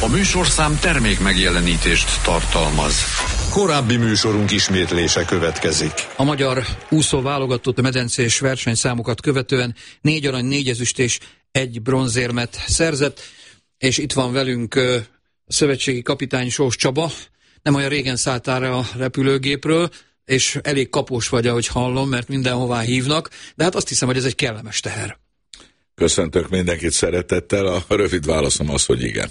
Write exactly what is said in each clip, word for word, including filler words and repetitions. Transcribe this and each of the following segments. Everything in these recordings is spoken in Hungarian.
A műsorszám termék megjelenítést tartalmaz. Korábbi műsorunk ismétlése következik. A magyar úszó válogatott medencés versenyszámokat követően négy arany, négy ezüst és egy bronzérmet szerzett, és itt van velünk a szövetségi kapitány Sós Csaba. Nem olyan régen szálltál a repülőgépről, és elég kapós vagy, ahogy hallom, mert mindenhová hívnak, de hát azt hiszem, hogy ez egy kellemes teher. Köszöntök mindenkit szeretettel, a rövid válaszom az, hogy igen.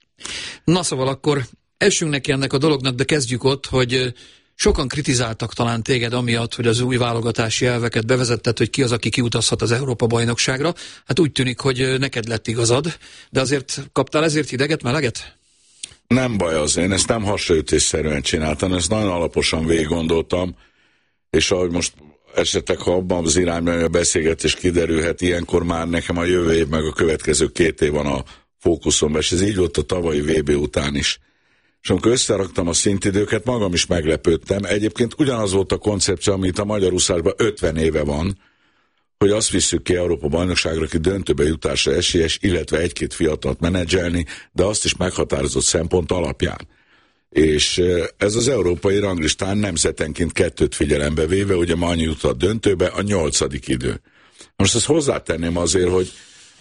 Na szóval akkor essünk neki ennek a dolognak, de kezdjük ott, hogy sokan kritizáltak talán téged amiatt, hogy az új válogatási elveket bevezetted, hogy ki az, aki kiutazhat az Európa-bajnokságra. Hát úgy tűnik, hogy neked lett igazad, de azért kaptál ezért hideget, meleget? Nem baj az, én ezt nem hasraütésszerűen csináltam, ezt nagyon alaposan végig gondoltam, és ahogy most esetleg, ha abban az irányban a beszélgetés kiderülhet, ilyenkor már nekem a jövő év meg a következő két év van a fókuszomban, és ez így volt a tavalyi vé bé után is. És amikor összeraktam a szintidőket, magam is meglepődtem. Egyébként ugyanaz volt a koncepció, amit a magyar úszásban ötven éve van, hogy azt visszük ki Európa-bajnokságra, aki döntőbe jutásra esélyes, illetve egy-két fiatalt menedzselni, de azt is meghatározott szempont alapján. És ez az európai ranglistán nemzetenként kettőt figyelembe véve, ugye ma annyi jut a döntőbe, a nyolcadik idő. Most ezt hozzátenném azért, hogy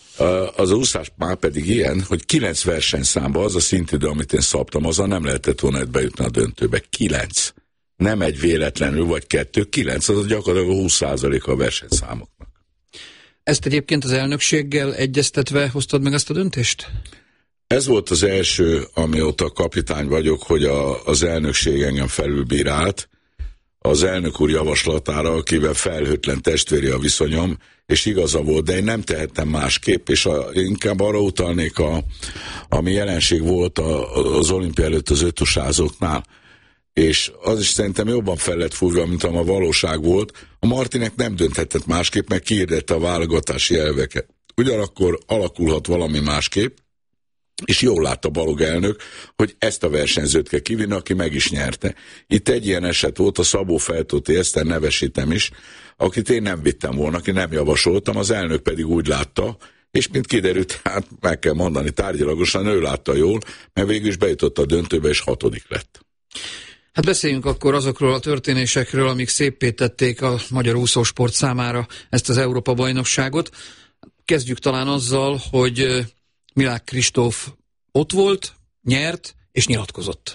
az úszás már pedig ilyen, hogy kilenc versenyszámba az a szintidő, amit én szabtam, azzal nem lehetett volna bejutni a döntőbe. Kilenc. Nem egy véletlenül, vagy kettő, kilenc, az gyakorlatilag húsz százaléka a versenyszámoknak. Ezt egyébként az elnökséggel egyeztetve hoztad meg ezt a döntést? Ez volt az első, amióta kapitány vagyok, hogy a, az elnökség engem felülbírált, az elnök úr javaslatára, akivel felhőtlen testvéri a viszonyom, és igaza volt, de én nem tehettem másképp, és a, inkább arra utalnék, a, ami jelenség volt a, az olimpia előtt az ötusázóknál, és az is szerintem jobban fel lett fújva, mint a valóság volt. A Martinek nem dönthetett másképp, meg kiirdette a válogatási elveket. Ugyanakkor alakulhat valami másképp, és jól látta Balog elnök, hogy ezt a versenyzőt kell kivinni, aki meg is nyerte. Itt egy ilyen eset volt, a Szabó Feltóti Eszter, nevesítem is, akit én nem vittem volna, aki nem javasoltam, az elnök pedig úgy látta, és mint kiderült, hát meg kell mondani, tárgyilagosan ő látta jól, mert végül is bejutott a döntőbe, és hatodik lett. Hát beszéljünk akkor azokról a történésekről, amik széppé tették a magyar úszósport számára ezt az Európa-bajnokságot. Kezdjük talán azzal, hogy Milák Kristóf ott volt, nyert és nyilatkozott.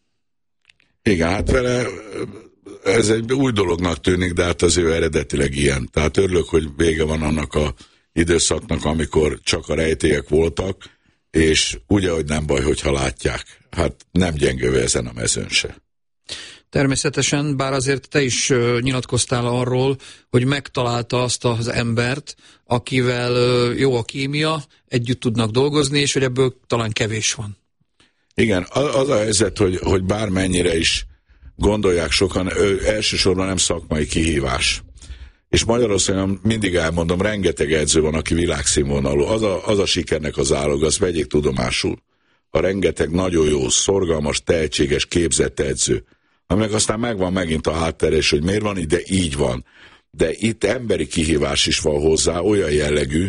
Igen, hát vele ez egy új dolognak tűnik, de hát az ő eredetileg ilyen. Tehát örülök, hogy vége van annak a időszaknak, amikor csak a rejtélyek voltak, és ugye, hogy nem baj, hogyha látják. Hát nem gyengülve ezen a mezőn se. Természetesen, bár azért te is uh, nyilatkoztál arról, hogy megtalálta azt az embert, akivel uh, jó a kémia, együtt tudnak dolgozni, és hogy ebből talán kevés van. Igen, az a helyzet, hogy, hogy bármennyire is gondolják sokan, ő elsősorban nem szakmai kihívás. És Magyarországon mindig elmondom, rengeteg edző van, aki világszínvonalú. Az a, az a sikernek az állog, azt vegyék tudomásul. A rengeteg nagyon jó, szorgalmas, tehetséges, képzett edző. Amelyek aztán megvan megint a hátterés, hogy miért van, de így van. De itt emberi kihívás is van hozzá, olyan jellegű,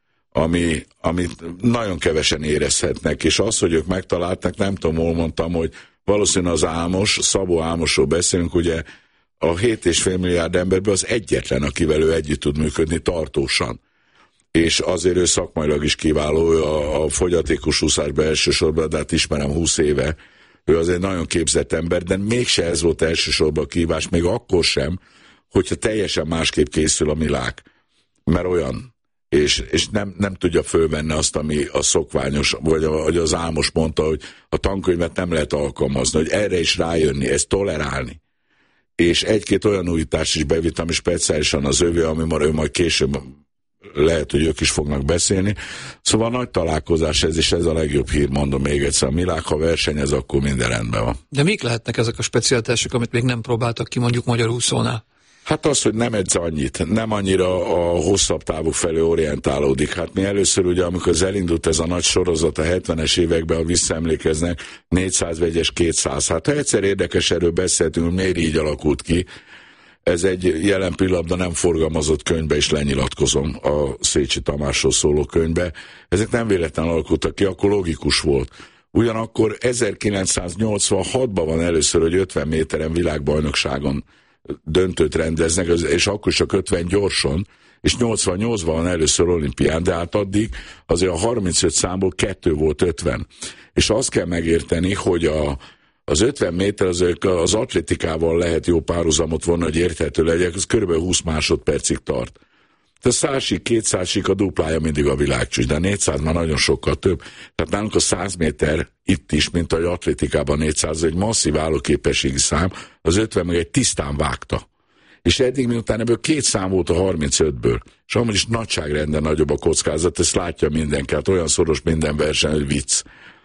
ami, amit nagyon kevesen érezhetnek, és az, hogy ők megtaláltak, nem tudom, hol mondtam, hogy valószínűleg az Ámos, Szabó Ámosról beszélünk, ugye a hét és fél milliárd emberből az egyetlen, akivel ő együtt tud működni tartósan. És azért ő szakmailag is kiváló, ő a, a fogyatékos úszásban elsősorban, de hát ismerem húsz éve, ő azért nagyon képzett ember, de mégse ez volt elsősorban a kihívás, még akkor sem, hogyha teljesen másképp készül a Milák, mert olyan, és, és nem, nem tudja fölvenni azt, ami a szokványos, vagy, a, vagy az Ámos mondta, hogy a tankönyvet nem lehet alkalmazni, hogy erre is rájönni, ezt tolerálni. És egy-két olyan újítást is bevitt, ami speciálisan az övé, ami már ő majd később lehet, hogy ők is fognak beszélni. Szóval nagy találkozás ez, és ez a legjobb hír, mondom még egyszer. A Milák, ha versenyez, akkor minden rendben van. De mik lehetnek ezek a specialitások, amit még nem próbáltak ki mondjuk magyar úszónál? Hát az, hogy nem edz annyit, nem annyira a hosszabb távok felé orientálódik. Hát mi először ugye, amikor az elindult ez a nagy sorozat a hetvenes években, ha visszaemlékeznek, négyszáz vegyes, kétszáz. Hát ha egyszer érdekes, erről beszéltünk, hogy miért így alakult ki. Ez egy jelen pillanatban nem forgalmazott könyvbe is lenyilatkozom, a Szécsi Tamásról szóló könyvbe. Ezek nem véletlenül alakultak ki, akkor logikus volt, Ugyanakkor ezerkilencszáznyolcvanhatban van először, hogy ötven méteren világbajnokságon döntőt rendeznek, és akkor is csak ötven gyorson, és nyolcvannyolcban van először olimpián, de hát addig azért a harmincöt számból kettő volt ötven. És azt kell megérteni, hogy a, az ötven méter az, az atlétikával lehet jó párhuzamot vonni, hogy érthető legyen, az kb. húsz másodpercig tart. A százsík, kétszázsík a duplája mindig a világcsúcs, de a négyszáz már nagyon sokkal több. Tehát nálunk a száz méter itt is, mint ahogy atlétikában négyszáz, egy masszív állóképességi szám, az ötven meg egy tisztán vágta. És eddig miután ebből két szám volt a harmincötből, és amúgy is nagyságrenden nagyobb a kockázat, ezt látja mindenki, hát olyan szoros minden verseny, hogy vicc.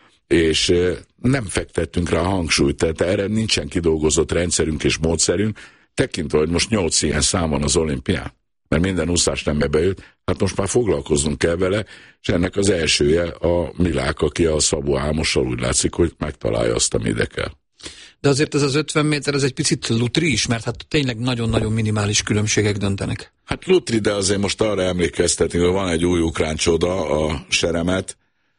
És e, nem fektettünk rá a hangsúlyt, tehát erre nincsen kidolgozott rendszerünk és módszerünk, tekintve, hogy most nyolc ilyen szám van az olimpián, mert minden úszás nem ebbe jött, hát most már foglalkoznunk kell vele, és ennek az elsője a Milák, aki a Szabó Ámossal úgy látszik, hogy megtalálja azt, ami ide kell. De azért ez az ötven méter, ez egy picit lutri is, mert hát tényleg nagyon-nagyon minimális különbségek döntenek. Hát lutri, de azért most arra emlékeztetni, hogy van egy új ukrán csoda, a Seremet,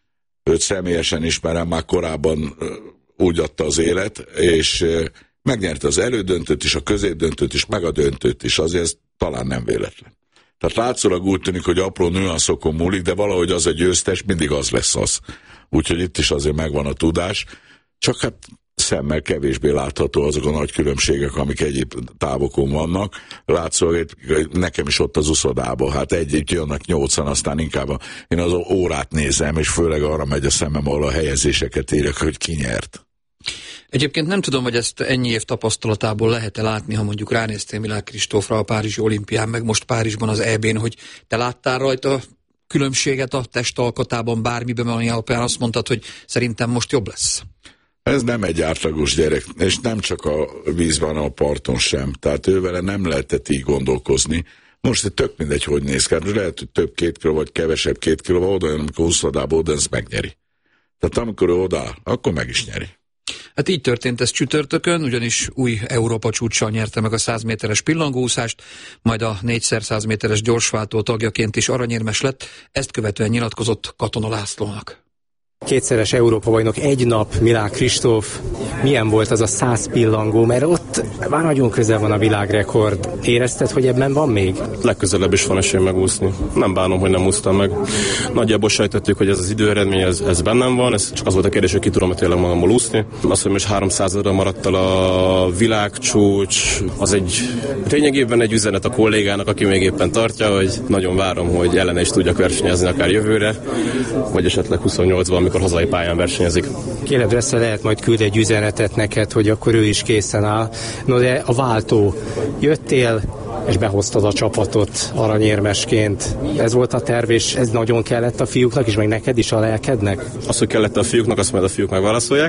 őt személyesen ismerem, már korábban úgy adta az élet, és megnyerte az elődöntőt is, a középdöntőt is, meg a döntőt is, azért ez talán nem véletlen. Tehát látszólag úgy tűnik, hogy apró nüanszokon múlik, de valahogy az a győztes, mindig az lesz az. Úgyhogy itt is azért megvan a tudás, csak hát szemmel kevésbé látható azok a nagy különbségek, amik egyéb távokon vannak. Látszólag nekem is ott az uszodában, hát egy-egy jönnek nyolcan, aztán inkább a, én az órát nézem, és főleg arra megy a szemem, ahol a helyezéseket írek, hogy ki nyert. Egyébként nem tudom, hogy ezt ennyi év tapasztalatából lehet-e látni, ha mondjuk ránéztél Milák Kristófra a Párizsi olimpián, meg most Párizsban az é bén, hogy te láttál rajta különbséget a testalkatában, bármiben, ami alapján azt mondtad, hogy szerintem most jobb lesz? Ez nem egy átlagos gyerek, és nem csak a vízben, a parton sem. Tehát ővele nem lehetett így gondolkozni. Most tök mindegy, hogy néz ki. Lehet, hogy több két kiló, vagy kevesebb két kiló, oda jön, amikor huszodába oda, ezt megnyeri. Tehát amikor ő odáll, akkor meg is nyeri. Hát így történt ez csütörtökön, ugyanis új Európa csúccsal nyerte meg a száz méteres pillangóúszást, majd a négyszer száz méteres gyorsváltó tagjaként is aranyérmes lett, ezt követően nyilatkozott Katona Lászlónak. Kétszeres Európa-bajnok, egy nap, Milák Kristóf. Milyen volt az a száz pillangó? Mert ott már nagyon közel van a világrekord. Érezted, hogy ebben van még? Legközelebb is van esély megúszni. Nem bánom, hogy nem úsztam meg. Nagyjából sejtettük, hogy ez az időeredmény, ez, ez bennem van. Ez csak az volt a kérdés, hogy ki tudom tényleg magamból úszni. Az, hogy most háromszázadra maradt el a világcsúcs, az egy lényegében egy üzenet a kollégának, aki még éppen tartja, hogy nagyon várom, hogy ellene is tudjak versenyezni akár jövőre, vagy esetleg huszonnyolcban, amikor hazai pályán versenyezik. Kéled Ressze lehet majd küld egy üzenetet neked, hogy akkor ő is készen áll. No de a váltó. Jöttél, és behoztad a csapatot aranyérmesként. Ez volt a terv, és ez nagyon kellett a fiúknak is, meg neked is a lelkednek? Az, hogy kellett a fiúknak, azt majd a fiúk megválaszolják.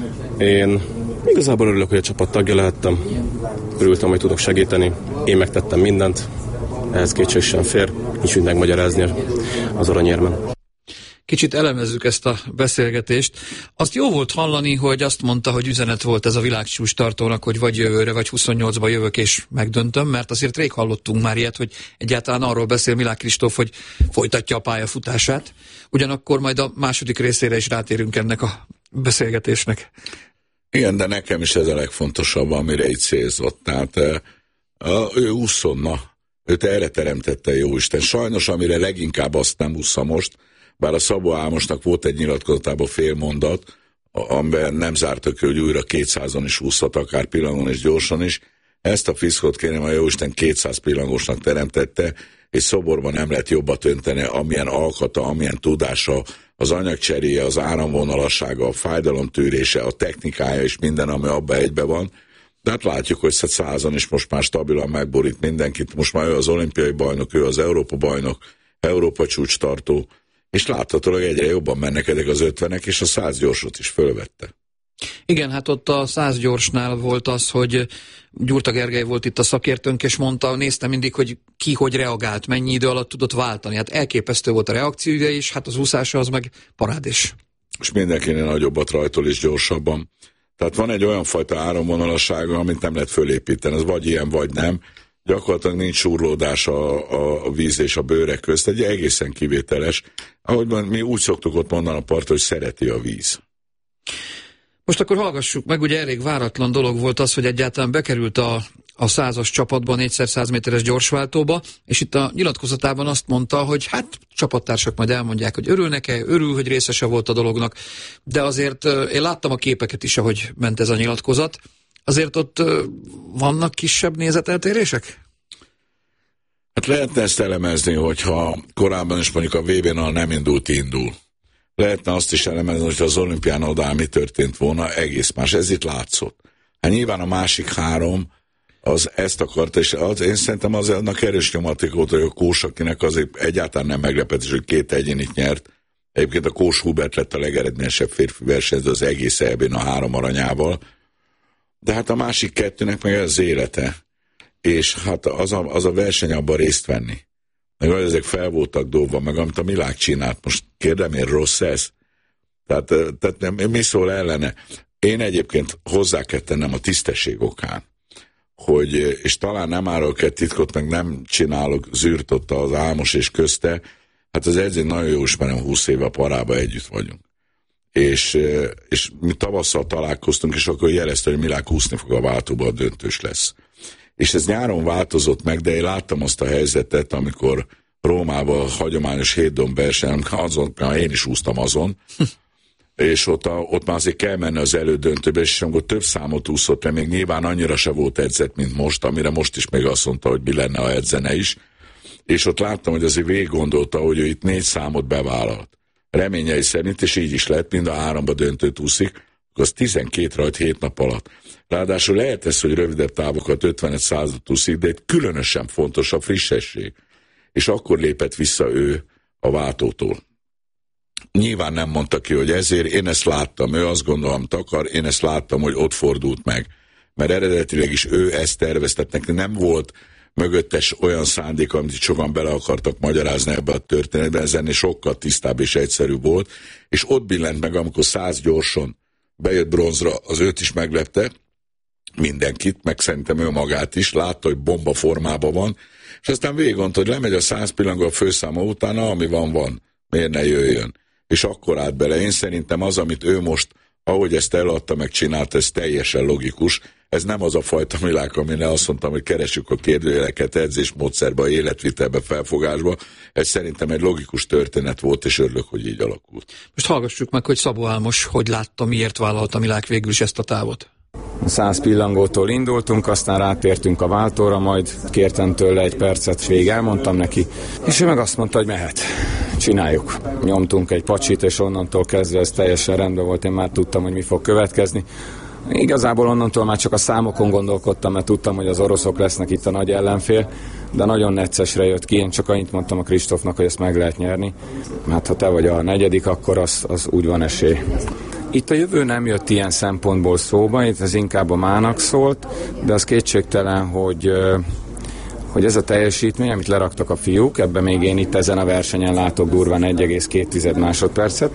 Én igazából örülök, hogy a csapat tagja lehettem. Örültem, hogy tudok segíteni. Én megtettem mindent. Ehhez kétség sem fér. Nincs mit megmagyarázni az aranyérmen. Kicsit elemezzük ezt a beszélgetést. Azt jó volt hallani, hogy azt mondta, hogy üzenet volt ez a világcsúcs tartónak, hogy vagy jövőre, vagy huszonnyolcba jövök és megdöntöm, mert azért rég hallottunk már ilyet, hogy egyáltalán arról beszél Milák Kristóf, hogy folytatja a pályafutását. Ugyanakkor majd a második részére is rátérünk ennek a beszélgetésnek. Igen, de nekem is ez a legfontosabb, amire így célzott. Tehát a, ő úszonna, őt erre teremtette Jóisten. Sajnos, amire leginkább azt nem ússza most, bár a Szabó Ámosnak volt egy nyilatkozatában fél mondat, amiben nem zártak ki, hogy újra kétszázon is úszhat, akár pillangon és gyorsan is. Ezt a fiszkot kérem, a Jóisten kétszáz pillangosnak teremtette, és szoborban nem lehet jobbat önteni, amilyen alkata, amilyen tudása, az anyagcseréje, az áramvonalassága, a fájdalomtűrése, a technikája és minden, ami abban egybe van. De hát látjuk, hogy százon is most már stabilan megborít mindenkit. Most már ő az olimpiai bajnok, ő az Európa bajnok, Európa csúcs tartó, és láthatólag egyre jobban mennek ezek az ötvenek, és a száz gyorsot is fölvette. Igen, hát ott a száz gyorsnál volt az, hogy Gyurta Gergely volt itt a szakértőnk, és mondta, nézte mindig, hogy ki hogy reagált, mennyi idő alatt tudott váltani. Hát elképesztő volt a reakciója, és hát az úszása az meg parádés. És mindenkinél nagyobbat rajtol is gyorsabban. Tehát van egy olyan fajta áramvonalassága, amit nem lehet fölépíteni, ez vagy ilyen, vagy nem. Gyakorlatilag nincs súrlódás a, a víz és a bőrek közt, egy egészen kivételes. Ahogy mi úgy szoktuk ott mondani a parton, hogy szereti a víz. Most akkor hallgassuk meg, ugye elég váratlan dolog volt az, hogy egyáltalán bekerült a, a százas csapatba, a négyszer száz méteres gyorsváltóba, és itt a nyilatkozatában azt mondta, hogy hát csapattársak majd elmondják, hogy örülnek-e, örül, hogy részese volt a dolognak, de azért én láttam a képeket is, ahogy ment ez a nyilatkozat, azért ott vannak kisebb nézeteltérések? Hát lehetne ezt elemezni, hogyha korábban is mondjuk a vé bén nem indult, indul. Lehetne azt is elemezni, hogy az olimpián odáll mi történt volna, egész más. Ez itt látszott. Hát nyilván a másik három az ezt akarta, és az, én szerintem az annak erős nyomaték volt, hogy a Kós, akinek azért egyáltalán nem meglepetés, hogy két egyénit nyert. Egyébként a Kós Hubert lett a legeredményesebb férfi versenyző az egész é bén a három aranyával. De hát a másik kettőnek meg az élete. És hát az a, az a verseny abban részt venni. Meg ezek fel voltak dobva, meg amit a Milák csinált. Most kérdem, én rossz ez? Tehát, tehát nem, mi szól ellene? Én egyébként hozzá kell tennem a tisztesség okán, hogy, és talán nem árulok egy titkot, meg nem csinálok zűrt ott az Álmos és közte, hát az edzőn nagyon jó ismerem, húsz éve a Parában együtt vagyunk. És, és mi tavasszal találkoztunk, és akkor jelezte, hogy Milák úszni fog a váltóba, a döntős lesz. És ez nyáron változott meg, de én láttam azt a helyzetet, amikor Rómában a hagyományos hétdomb verseny, azon, én is úsztam azon, és ott, a, ott már azért kell menni az elődöntőbe, és amikor több számot úszott, de még nyilván annyira se volt edzett, mint most, amire most is még azt mondta, hogy mi lenne, ha edzene is. És ott láttam, hogy azért végig gondolta, hogy ő itt négy számot bevállalt. Reményei szerint, és így is lett, mind a háromba döntőt úszik, az tizenkét rajt hét nap alatt. Ráadásul lehet ez, hogy rövidebb távokat ötvenegy százat úszik, de itt különösen fontos a frissesség. És akkor lépett vissza ő a váltótól. Nyilván nem mondta ki, hogy ezért, én ezt láttam, ő azt gondolom takar, én ezt láttam, hogy ott fordult meg. Mert eredetileg is ő ezt terveztet, neki nem volt mögöttes olyan szándék, amit sokan bele akartak magyarázni ebbe a történetben, ez ennél sokkal tisztább és egyszerűbb volt, és ott billent meg, amikor száz gyorsan bejött bronzra, az őt is meglepte, mindenkit, meg szerintem ő magát is, látta, hogy bomba formában van, és aztán végig gondolta, hogy lemegy a száz pillangó a főszáma utána, ami van, van, miért ne jöjjön. És akkor állt bele. Én szerintem az, amit ő most, ahogy ezt eladta, meg csinálta, ez teljesen logikus. Ez nem az a fajta Milák, amire azt mondtam, hogy keressük a kérdőjeleket edzésmódszerbe, életvitelbe, felfogásba. Ez szerintem egy logikus történet volt, és örülök, hogy így alakult. Most hallgassuk meg, hogy Szabó Álmos hogy látta, miért vállalta Milák végül is ezt a távot. Száz pillangótól indultunk, aztán rátértünk a váltóra, majd kértem tőle egy percet, végig elmondtam neki, és ő meg azt mondta, hogy mehet. Csináljuk. Nyomtunk egy pacsit, és onnantól kezdve ez teljesen rendben volt, én már tudtam, hogy mi fog következni. Igazából onnantól már csak a számokon gondolkodtam, mert tudtam, hogy az oroszok lesznek itt a nagy ellenfél, de nagyon neccesre jött ki, én csak annyit mondtam a Kristófnak, hogy ezt meg lehet nyerni. Hát ha te vagy a negyedik, akkor az, az úgy van esély. Itt a jövő nem jött ilyen szempontból szóba, itt ez inkább a mának szólt, de az kétségtelen, hogy, hogy ez a teljesítmény, amit leraktak a fiúk, ebben még én itt ezen a versenyen látok durván egy egész két másodpercet,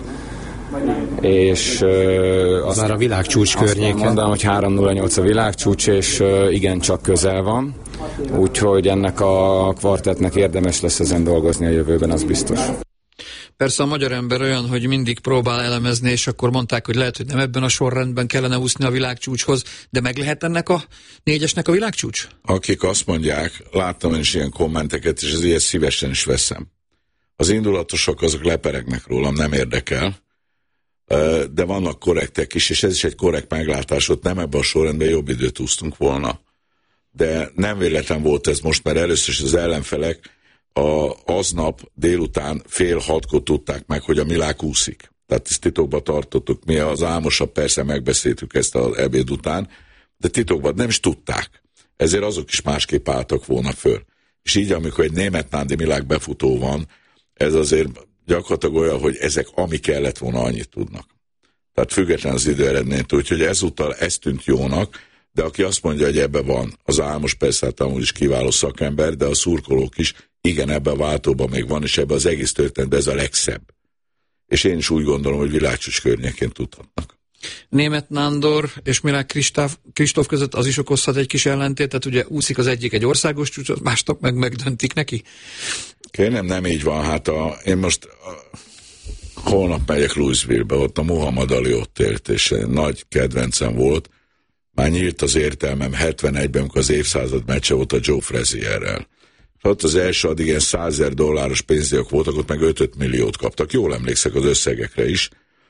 és az már a világcsúcs környéken. Mondom, hogy három nulla nyolc a világcsúcs, és igencsak közel van, úgyhogy ennek a kvartettnek érdemes lesz ezen dolgozni a jövőben, az biztos. Persze a magyar ember olyan, hogy mindig próbál elemezni, és akkor mondták, hogy lehet, hogy nem ebben a sorrendben kellene úszni a világcsúcshoz, de meg lehet ennek a négyesnek a világcsúcs? Akik azt mondják, láttam én is ilyen kommenteket, és ezért szívesen is veszem. Az indulatosok azok leperegnek rólam, nem érdekel, de vannak korrektek is, és ez is egy korrekt meglátás, ott nem ebben a sorrendben jobb időt úsztunk volna. De nem véletlen volt ez most, mert először is az ellenfelek a, aznap délután fél hatkor tudták meg, hogy a Milák úszik. Tehát ezt titokban tartottuk. Mi az Álmosabb persze megbeszéltük ezt az ebéd után, de titokban nem is tudták. Ezért azok is másképp álltak volna föl. És így, amikor egy német Nándi Milák befutó van, ez azért gyakorlatilag olyan, hogy ezek ami kellett volna, annyit tudnak. Tehát független az időeredménytől, úgyhogy ezúttal ez tűnt jónak, de aki azt mondja, hogy ebbe van, az Álmos persze hát amúgy is kiváló szakember, de a szurkolók is, igen, ebbe a váltóban még van, és ebbe az egész történetben ez a legszebb. És én is úgy gondolom, hogy világcsúcs környékén tudhatnak. Németh Nándor és Milák Kristóf között az is okozhat egy kis ellentétet, ugye úszik az egyik egy országos csúcsot, másnap meg megdöntik neki? Kérem, nem így van, hát a, én most a, holnap megyek Louisville-be, ott a Muhammad Ali ott élt, és nagy kedvencem volt. Már nyílt az értelmem hetvenegyben, amikor az évszázad meccse volt a Joe Frazierrel. Ott az első addig ilyen százezer dolláros pénzdíjak voltak, ott meg öt milliót kaptak. Jól emlékszek az összegekre is.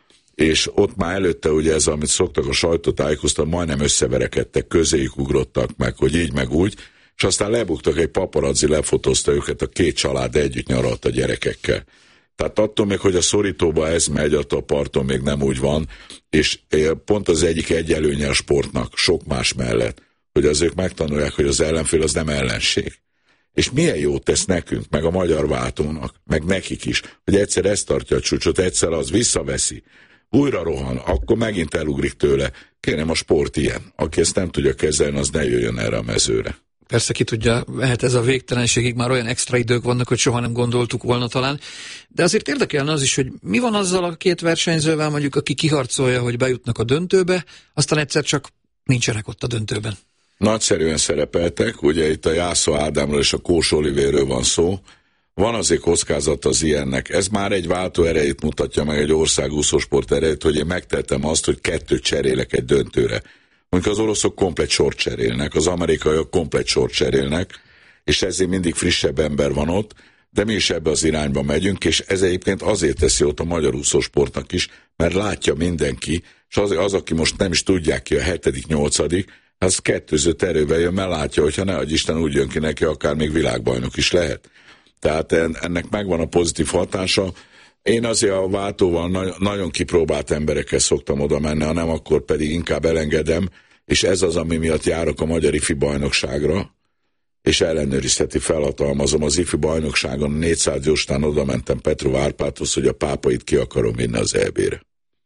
És ott már előtte ugye ez, amit szoktak a sajtótájékoztatni, majdnem összeverekedtek, közéjük ugrottak meg, hogy így meg úgy, és aztán lebuktak, egy paparazzi lefotózta őket, a két család együtt nyaralt a gyerekekkel. Tehát attól még, hogy a szorítóba ez megy, attól a parton még nem úgy van, és pont az egyik egyelőnye a sportnak, sok más mellett, hogy az ők megtanulják, hogy az ellenfél az nem ellenség. És milyen jót tesz nekünk, meg a magyar váltónak, meg nekik is, hogy egyszer ezt tartja a csúcsot, egyszer az visszaveszi, újra rohan, akkor megint elugrik tőle. Kérem, a sport ilyen. Aki ezt nem tudja kezelni, az ne jöjjön erre a mezőre. Persze ki tudja, lehet ez a végtelenségig, már olyan extra idők vannak, hogy soha nem gondoltuk volna talán. De azért érdekelne az is, hogy mi van azzal a két versenyzővel, mondjuk, aki kiharcolja, hogy bejutnak a döntőbe, aztán egyszer csak nincsenek ott a döntőben. Nagyszerűen szerepeltek, ugye itt a Jászó Ádámról és a Kós Olivérről van szó. Van azért kockázat az ilyennek. Ez már egy váltó erejét mutatja meg, egy ország úszósport erejét, hogy én megtettem azt, hogy kettőt cserélek egy döntőre. Mondjuk az oroszok komplet sort cserélnek, az amerikaiak komplet sort cserélnek, és ezért mindig frissebb ember van ott, de mi is ebbe az irányba megyünk, és ez egyébként azért teszi ott a magyar úszósportnak is, mert látja mindenki, és az, az aki most nem is tudják ki a hetedik, nyolcadik, az kettőzött erővel jön, mert látja, hogyha ne adj Isten úgy jön ki neki, akár még világbajnok is lehet. Tehát ennek megvan a pozitív hatása. Én azért a váltóval na- nagyon kipróbált emberekkel szoktam oda menni, ha nem, akkor pedig inkább elengedem, és ez az, ami miatt járok a Magyar Ifi Bajnokságra, és ellenőrizheti, felhatalmazom az Ifi Bajnokságon, négyszáz gyóstán oda mentem Petrov Árpádhoz, hogy a pápait ki akarom vinni az é bé-re.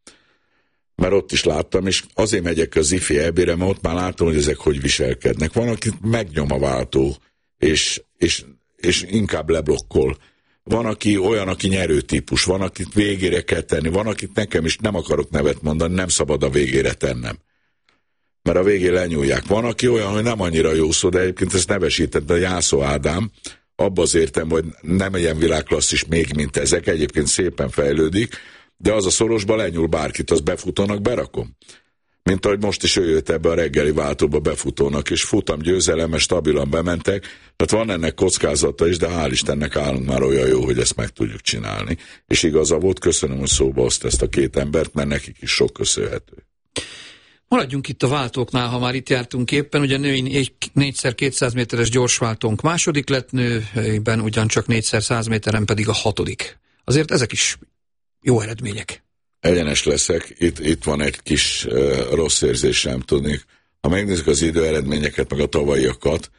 Mert ott is láttam, és azért megyek az Ifi é bé-re, mert ott már látom, hogy ezek hogy viselkednek. Van, akit megnyom a váltó, és, és, és inkább leblokkol. Van, aki olyan, aki nyerő típus, van, akit végére kell tenni, van, akit nekem is nem akarok nevet mondani, nem szabad a végére tennem. Mert a végén lenyúlják. Van, aki olyan, hogy nem annyira jó szó, de egyébként ezt nevesített a Jászó Ádám, abba az értem, hogy nem ilyen világklasszis még, mint ezek, egyébként szépen fejlődik, de az a szorosba lenyúl bárkit, az befutónak berakom. Mint ahogy most is ő jött ebbe a reggeli váltóba befutónak, és futam győzelemmel, stabilan bementek, tehát van ennek kockázata is, de hál' Istennek állunk már olyan jó, hogy ezt meg tudjuk csinálni. És igaza volt, köszönöm, hogy szóba hozta ezt a két embert, mert nekik is sok köszönhető. Maradjunk itt a váltóknál, ha már itt jártunk éppen, ugye női négyszer kétszáz méteres gyorsváltónk második lett, nőben ugyancsak négyszer száz méteren pedig a hatodik. Azért ezek is jó eredmények. Egyenes leszek, itt, itt van egy kis uh, rossz érzés, nem tudnék. Ha megnézzük az időeredményeket, meg a tavalyiakat,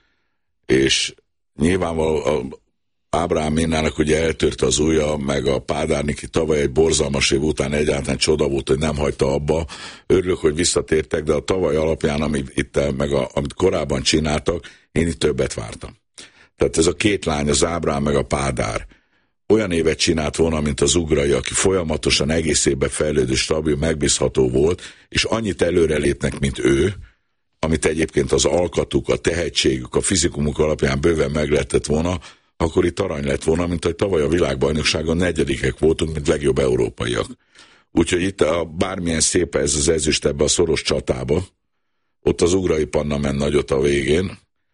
és nyilvánvalóan a Ábrahám Minnának ugye eltört az ujja, meg a Pádárniki tavaly egy borzalmas év után egyáltalán csoda volt, hogy nem hagyta abba. Örülök, hogy visszatértek, de a tavaly alapján, amit, itt, meg a, amit korábban csináltak, én itt többet vártam. Tehát ez a két lány, az Ábrahám meg a Pádár, olyan évet csinált volna, mint az ugrai, aki folyamatosan egész évben fejlődő, stabil, megbízható volt, és annyit előrelépnek, mint ő, amit egyébként az alkatuk, a tehetségük, a fizikumuk alapján bőven meg lehetett volna, akkor itt arany lett volna, mint hogy tavaly a világbajnokságon negyedikek voltunk, mint legjobb európaiak. Úgyhogy itt a, bármilyen szép ez az ezüst ebbe a szoros csatába, ott az ugrai panna ment nagyot a végén,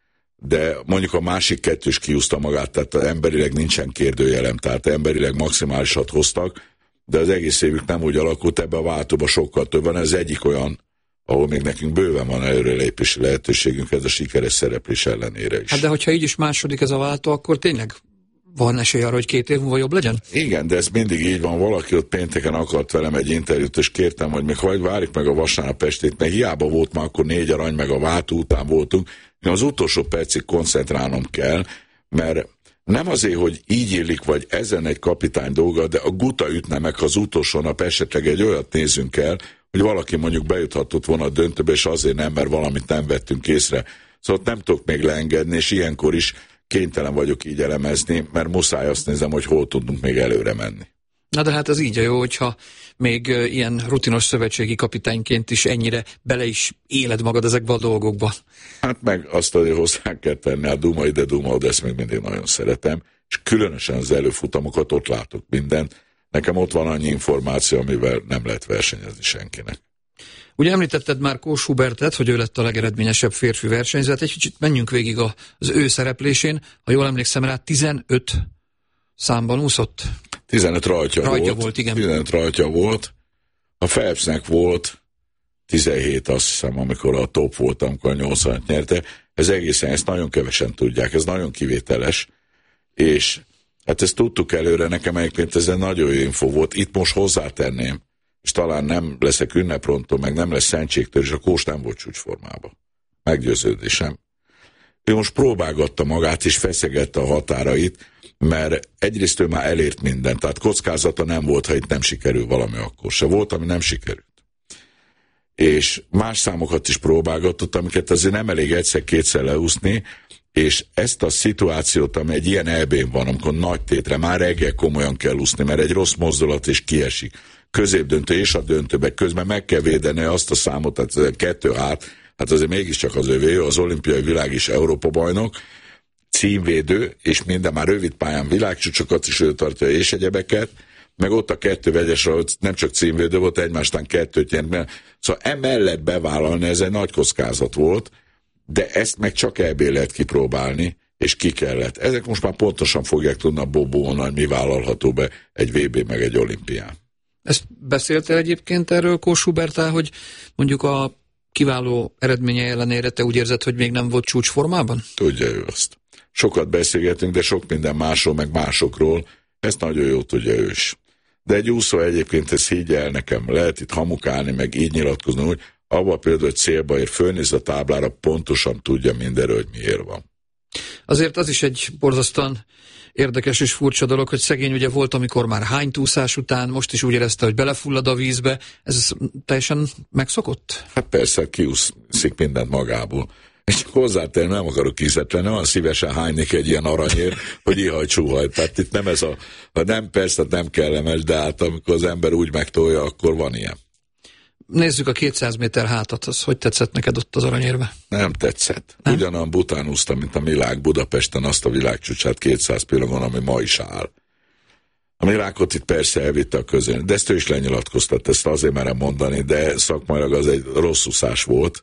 de mondjuk a másik kettős kiúzta magát, tehát emberileg nincsen kérdőjelem, tehát emberileg maximálisat hoztak, de az egész évük nem úgy alakult, ebbe a váltóba sokkal több van, ez egyik olyan, ahol még nekünk bőven van előrelépési lehetőségünk, ez a sikeres szereplés ellenére is. Hát de hogyha így is második ez a váltó, akkor tényleg van esély arra, hogy két év múlva jobb legyen? Igen, de ez mindig így van. Valaki ott pénteken akart velem egy interjút, és kértem, hogy még vagy várjuk meg a vasárnap estét, mert hiába volt már akkor négy arany, meg a váltó után voltunk, az utolsó percig koncentrálnom kell, mert nem azért, hogy így illik, vagy ezen egy kapitány dolga, de a guta ütne meg az utolsó nap, esetleg egy olyat nézzünk el, hogy valaki mondjuk bejuthatott volna a döntőbe, és azért nem, mert valamit nem vettünk észre. Szóval nem tudok még leengedni, és ilyenkor is kénytelen vagyok így elemezni, mert muszáj azt nézem, hogy hol tudunk még előre menni. Na de hát ez így a jó, hogyha még ilyen rutinos szövetségi kapitányként is ennyire bele is éled magad ezekbe a dolgokba. Hát meg azt azért hozzá kell tenni, a Duma ide, Duma oda, ezt még mindig nagyon szeretem, és különösen az előfutamokat, ott látok mindent. Nekem ott van annyi információ, amivel nem lehet versenyezni senkinek. Ugye említetted már Kós Hubertet, hogy ő lett a legeredményesebb férfi versenyző. Hát egy kicsit menjünk végig az ő szereplésén. Ha jól emlékszem rá, tizenöt számban úszott. tizenöt rajtja, rajtja volt. volt, igen. tizenöt rajtja volt. A Phelpsnek volt tizenhét, azt hiszem, amikor a top volt, amikor a nyolcvanat nyerte. Ez egészen, ezt nagyon kevesen tudják, ez nagyon kivételes. És hát ezt tudtuk előre, nekem egyébként ez egy nagyon jó info volt. Itt most hozzátenném, és talán nem leszek ünneprontó, meg nem lesz szentségtől, és a Kós nem volt csúcsformában. Meggyőződésem. Ő most próbálgatta magát, és feszegette a határait, mert egyrészt ő már elért mindent, tehát kockázata nem volt, ha itt nem sikerül valami, akkor se volt, ami nem sikerült. És más számokat is próbálgatott, amiket azért nem elég egyszer-kétszer leúszni, és ezt a szituációt, ami egy ilyen elbén van, amikor nagy tétre már reggel komolyan kell úszni, mert egy rossz mozdulat is kiesik, középdöntő és a döntőbe közben meg kell védeni azt a számot, tehát kettő át, hát azért mégiscsak az övé, az olimpiai világ is Európa bajnok, címvédő, és minden már rövid pályán világcsúcsokat is ő tartja, és egyebeket, meg ott a kettő vegyes, ahol nem csak címvédő volt, egymástán kettőt nyert. Szóval emellett bevállalni, ez egy nagy kockázat volt, de ezt meg csak ebbé lehet kipróbálni, és ki kellett. Ezek most már pontosan fogják tudni a Bobóon, hogy mi vállalható be egy vé bé meg egy olimpián. Ezt beszéltél egyébként erről Kós Huberttel, hogy mondjuk a kiváló eredménye ellenére te úgy érzed, hogy még nem volt csúcsformában? Tudja ő azt. Sokat beszélgetünk, de sok minden másról, meg másokról, ezt nagyon jól tudja ő is. De egy úszó egyébként, ezt higgy el nekem, lehet itt hamukálni, meg így nyilatkozni, hogy abban például, hogy célba ér, fölnéz a táblára, pontosan tudja mindenről, hogy miért van. Azért az is egy borzasztóan érdekes és furcsa dolog, hogy szegény ugye volt, amikor már hánytúszás után, most is úgy érezte, hogy belefullad a vízbe. Ez teljesen megszokott? Hát persze, kiúszik mindent magából. És csak hozzátenni, nem akarok kízetlenni, olyan szívesen hánynék egy ilyen aranyért, hogy ihaj csúhaj. Tehát itt nem ez a, nem persze, nem kellemes, de hát amikor az ember úgy megtolja, akkor van ilyen. Nézzük a kétszáz méter hátat, az hogy tetszett neked ott az aranyérve? Nem tetszett. Nem? Ugyanolyan bután úsztam, mint a Milák Budapesten, azt a világcsúcsát kétszáz pillangon, ami ma is áll. A Milákot itt persze elvitte a közön, de ezt ő is lenyilatkoztat, ezt azért merem mondani, de szakmailag az egy rossz úszás volt.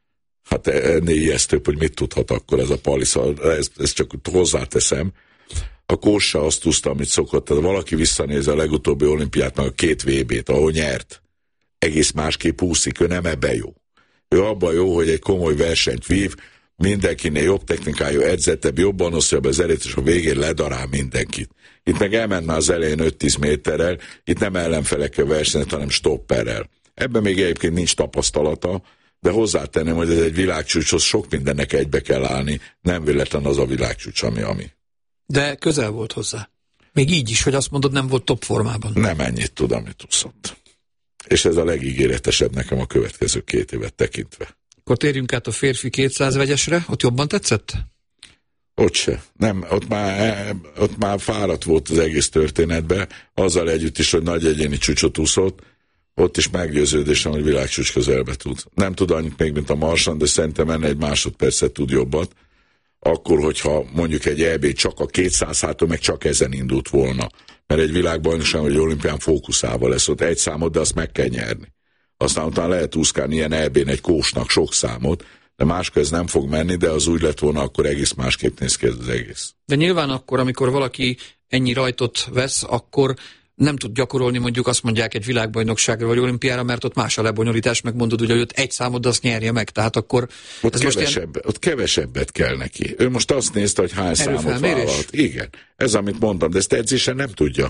Hát ennél ijesztőbb, hogy mit tudhat akkor ez a palisza, ezt, ezt csak hozzáteszem. A Kós se azt úszta, amit szokott, tehát valaki visszanéz a legutóbbi olimpiát, meg a két vé bét, ahol nyert, egész másképp úszik, ő nem ebben jó. Ő abban jó, hogy egy komoly versenyt vív, mindenkinél jobb technikájú, edzettebb, jobban osztja be az erőt, és a végén ledarál mindenkit. Itt meg elment már az elején öt-tíz méterrel, itt nem ellenfelekkel versenyt, hanem stopperrel. Ebben még egyébként nincs tapasztalata, de hozzátenném, hogy ez egy világcsúcshoz sok mindennek egybe kell állni, nem véletlen az a világcsúcs, ami, ami. De közel volt hozzá. Még így is, hogy azt mondod, nem volt top formában. Nem ennyit tud, amit úszott. És ez a legígéretesebb nekem a következő két évet tekintve. Akkor térjünk át a férfi kétszáz vegyesre, ott jobban tetszett? Ott se. Nem, ott már, ott már fáradt volt az egész történetben, azzal együtt is, hogy nagy egyéni csúcsot úszott, ott is meggyőződésem, hogy világcsúcs közelbe tud. Nem tud annyit még, mint a Marsan, de szerintem ennél egy másodpercet tud jobbat. Akkor, hogyha mondjuk egy é bé csak a kétszáz háton, meg csak ezen indult volna. Mert egy világbajnokság, vagy olimpián fókuszával lesz ott egy számot, de azt meg kell nyerni. Aztán utána lehet úszkálni ilyen é bén egy Kósnak sok számot, de máskor ez nem fog menni, de az úgy lett volna, akkor egész másképp néz ki ez az egész. De nyilván akkor, amikor valaki ennyi rajtot vesz, akkor nem tud gyakorolni, mondjuk azt mondják egy világbajnokságra vagy olimpiára, mert ott más a lebonyolítás, meg mondod, hogy ott egy számod, de azt nyerje meg, tehát akkor... Ott, ez kevesebb, most ilyen... ott kevesebbet kell neki. Ő most azt nézte, hogy hány számot vállalt. Igen, ez amit mondtam, de ezt edzésen nem tudja.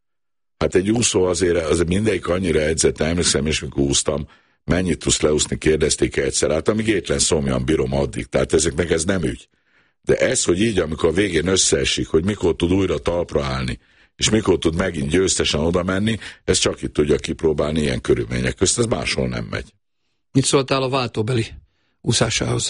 Hát egy úszó azért, azért mindegyik annyira edzett, emlékszem, és mikor úsztam, mennyit tudsz leúszni, kérdezték egyszer, hát amíg étlen szomjan bírom addig, tehát ezeknek ez nem ügy. De ez, hogy így, amikor a végén összeesik, hogy mikor tud újra talpra állni, és mikor tud megint győztesen oda menni, ez csak itt tudja kipróbálni ilyen körülmények közt, ez máshol nem megy. Mit szóltál a váltóbeli úszásához?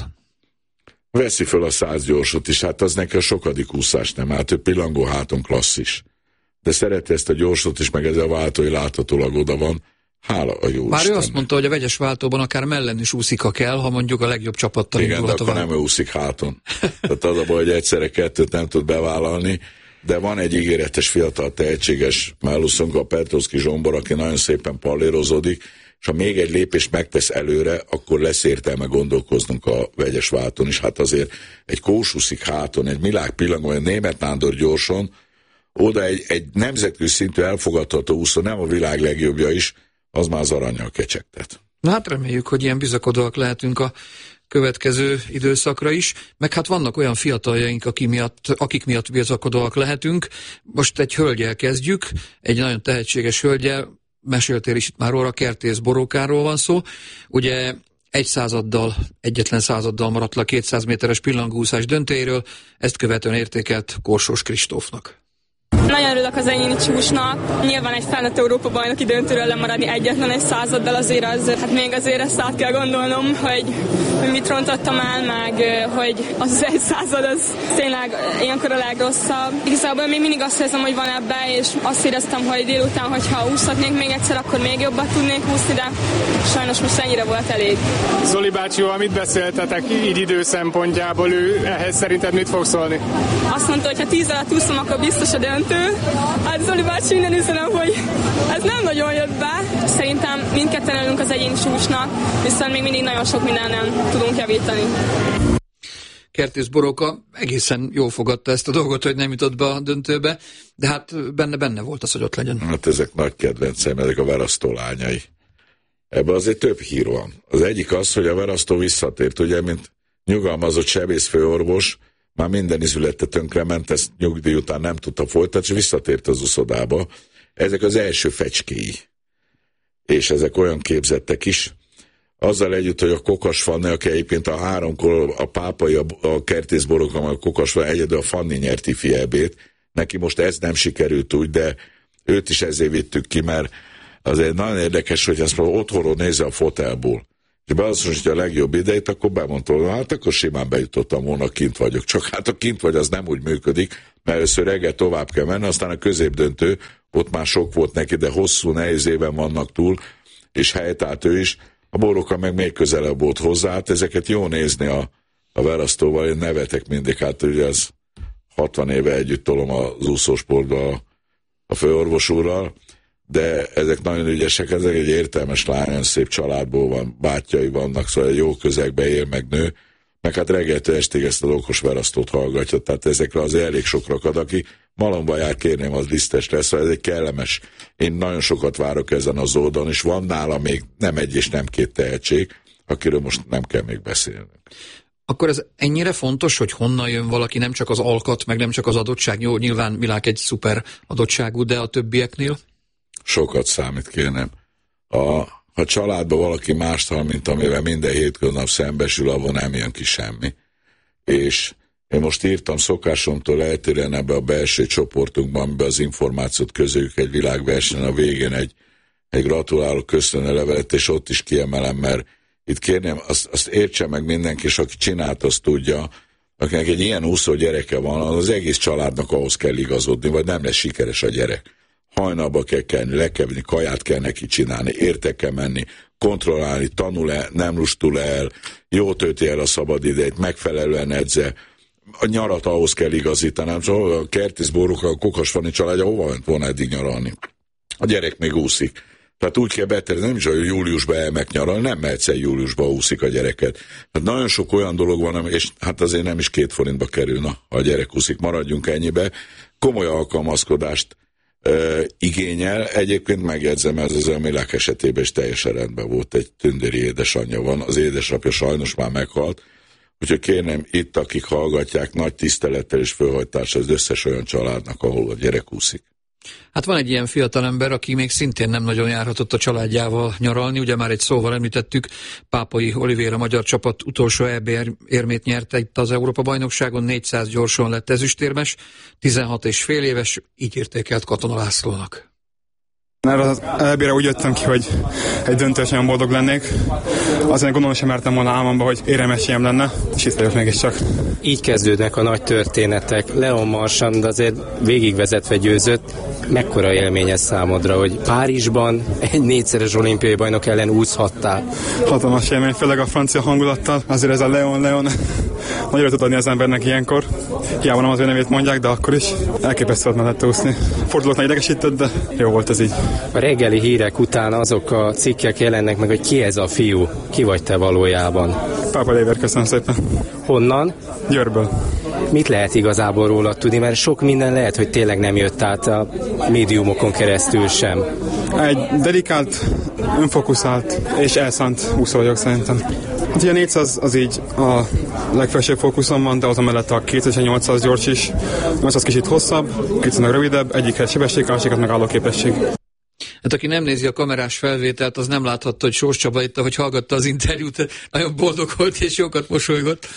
Veszi föl a száz gyorsot is, hát az neki a sokadik úszás nem, hát ő pillangó háton klasszis. De szereti ezt a gyorsot is, meg ez a váltói láthatólag oda van, hála a jó Bár Istennek. ő azt mondta, hogy a vegyes váltóban akár mellen is úszik, ha kell, ha mondjuk a legjobb csapattal igen, indulhat de a akkor váltó. nem ő úszik háton. Tehát az a baj, hogy egyszerre kettőt nem tud bevállalni, de van egy ígéretes fiatal tehetséges melluszunk, a Petrovszki Zsombor, aki nagyon szépen pallérozódik, és ha még egy lépést megtesz előre, akkor lesz értelme gondolkoznunk a vegyes válton is. Hát azért egy Kósuszik háton, egy Milák Pillangó, egy Németh Nándor gyorson, oda egy, egy nemzetközi szintű elfogadható úszó, nem a világ legjobbja is, az már az arannyal kecsegtet. Na hát reméljük, hogy ilyen bizakodóak lehetünk a következő időszakra is, meg hát vannak olyan fiataljaink, akik miatt, akik miatt bizakodóak lehetünk. Most egy hölgyel kezdjük, egy nagyon tehetséges hölgyel, meséltél is itt már róla, Kertész Borókáról van szó. Ugye egy századdal, egyetlen századdal maradt le a kétszáz méteres pillangóúszás döntőjéről, ezt követően értékelt Korsós Kristófnak. Nagyon örülök az egyéni csúcsnak. Nyilván egy felnőtt Európa bajnoki döntőről lemaradni egyetlen egy századdal azért az, hát még azért ezt át kell gondolnom, hogy, hogy mit rontottam el, meg hogy az az egy század, az tényleg ilyenkor a legrosszabb. Igazából még mindig azt érzem, hogy van ebbe, és azt éreztem, hogy délután, hogyha úszhatnék még egyszer, akkor még jobban tudnék úszni, de sajnos most ennyire volt elég. Zoli bácsival mit beszéltetek így idő szempontjából? Ő ehhez szerinted mit fog szólni? Azt mondta, hogy ha tíz alatt úszom, akkor biztos a döntő. Hát Zoli bácsi, minden üzenem, hogy ez nem nagyon jött be. Szerintem mindketten előnk az egyéni csúcsnak, viszont még mindig nagyon sok mindenen tudunk javítani. Kertész Boróka egészen jól fogadta ezt a dolgot, hogy nem jutott be a döntőbe, de hát benne-benne volt az, hogy ott legyen. Hát ezek nagy kedvenceim, ezek a Verasztó lányai. Ebben azért több hír van. Az egyik az, hogy a Verasztó visszatért, ugye, mint nyugalmazott sebészfőorvos, már minden izülete tönkrement, ezt nyugdíj után nem tudta folytatni, és visszatért az uszodába. Ezek az első fecskéi. És ezek olyan képzettek is. Azzal együtt, hogy a Kokas Fanni, aki egyébként a háromkor a pápai, a, a Kertész Boróka, a Kokas Fanni, egyedül a Fanni nyerti fiebét. Neki most ez nem sikerült úgy, de őt is ezért vittük ki, mert azért nagyon érdekes, hogy ezt már otthonról nézze a fotelból. És beazonosítja a legjobb idejét, akkor bemondta, hogy hát akkor simán bejutottam volna, kint vagyok. Csak hát a kint vagy, az nem úgy működik, mert először reggel tovább kell menni, aztán a középdöntő, ott már sok volt neki, de hosszú, nehéz éven vannak túl, és helytált ő is. A Boróka meg még közelebb volt hozzá, hát ezeket jó nézni a, a Verasztóval, én nevetek mindig, hát ugye az hatvan éve együtt tolom az úszósportba a, a főorvos úrral, de ezek nagyon ügyesek, ezek egy értelmes lány, olyan szép családból van, bátyjai vannak, szóval jó közegbe él, meg nő, meg hát reggeltől estig ezt az okos Verasztót hallgatja, tehát ezekre az elég sok rakad, aki malomba jár, kérném, az biztos lesz, szóval ez egy kellemes. Én nagyon sokat várok ezen az oldalon, és van nála még nem egy és nem két tehetség, akiről most nem kell még beszélni. Akkor ez ennyire fontos, hogy honnan jön valaki, nem csak az alkat, meg nem csak az adottság, jó, nyilván Milák egy szuper adottságú, de a többieknél? Sokat számít, kérnem. A, ha családban valaki mást hall, mint amivel minden hétköznap szembesül, avon nem jön ki semmi. És én most írtam szokásomtól eltérően ebbe a belső csoportunkban, amiben az információt közöljük egy világversenyen, a végén egy, egy gratuláló köszönő levelet, és ott is kiemelem, mert itt kérném, azt, azt értse meg mindenki, és aki csinált, azt tudja, akinek egy ilyen úszó gyereke van, az egész családnak ahhoz kell igazodni, vagy nem lesz sikeres a gyerek. Hajnalba kell kelni, le kell venni, kaját kell neki csinálni, érte kell menni, kontrollálni, tanul-e, nem lustul el, jó tölti el a szabadidejét, megfelelően edze, a nyarat ahhoz kell igazítani, szóval a Kertész Boróka, a Kokas Fanni családja hova ment volna eddig nyaralni? A gyerek még úszik. Tehát úgy kell betervezni, nem is, hogy júliusban elmek nyaralni, nem mehetsz el júliusban úszik a gyereket. Hát nagyon sok olyan dolog van, és hát azért nem is két forintba kerül, na, ha a gyerek úszik, maradjunk ennyibe. Komoly alkalmazkodást Uh, igényel. Egyébként megjegyzem, ez az Milák esetében is teljesen rendben volt, egy tündéri édesanyja van, az édesapja sajnos már meghalt, úgyhogy kérném itt, akik hallgatják, nagy tisztelettel és fölhajtással az összes olyan családnak, ahol a gyerek úszik. Hát van egy ilyen fiatalember, aki még szintén nem nagyon járhatott a családjával nyaralni, ugye már egy szóval említettük, Pápai Olivéra magyar csapat utolsó é bé érmét nyerte itt az Európa-bajnokságon, négyszáz gyorsan lett ezüstérmes, tizenhat és fél éves, így értékelt Katona Lászlónak. Erre az é bére úgy jöttem ki, hogy egy döntős nagyon boldog lennék. Azért gondolom sem mertem volna álmomba, hogy éremesélyem lenne, és itt vagyok mégiscsak. Így kezdődnek a nagy történetek. Leon Marchand azért végigvezetve győzött. Mekkora élmény ez számodra, hogy Párizsban egy négyszeres olimpiai bajnok ellen úszhattál? Hatalmas élmény, főleg a francia hangulattal. Azért ez a Leon, Leon nagy örömet adni az embernek ilyenkor. Hiába nem az ő nevét mondják, de akkor is elképesztő volt mellette úszni. Fordulóknál idegesített, de jó volt ez így. A reggeli hírek után azok a cikkek jelennek meg, hogy ki ez a fiú, ki vagy te valójában. Pápa Léver, köszönöm szépen. Honnan? Győrből. Mit lehet igazából róla tudni, mert sok minden lehet, hogy tényleg nem jött át a médiumokon keresztül sem. Egy dedikált, önfokuszált és elszánt úszó vagyok szerintem. Hát ugye a négyszáz az így a legfelsőbb fókuszon van, de az mellett a kétezer-nyolcszáz gyors is. nyolcszáz kicsit hosszabb, kétszáz meg rövidebb, egyikhez sebesség, másikat meg állóképesség. Hát aki nem nézi a kamerás felvételt, az nem láthatta, hogy Sós Csaba itt, ahogy hallgatta az interjút, nagyon boldog volt és jókat mosolygott.